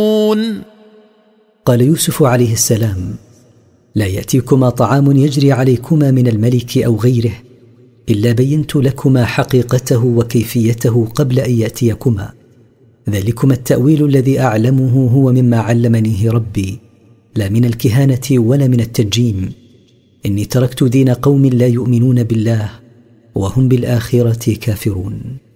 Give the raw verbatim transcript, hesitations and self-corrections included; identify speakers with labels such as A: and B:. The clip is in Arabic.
A: قال يوسف عليه السلام: لا يأتيكما طعام يجري عليكما من الملك أو غيره إلا بينت لكما حقيقته وكيفيته قبل أن يأتيكما، ذلكما التأويل الذي أعلمه هو مما علمنيه ربي، لا من الكهانة ولا من التنجيم. إني تركت دين قوم لا يؤمنون بالله وهم بالآخرة كافرون.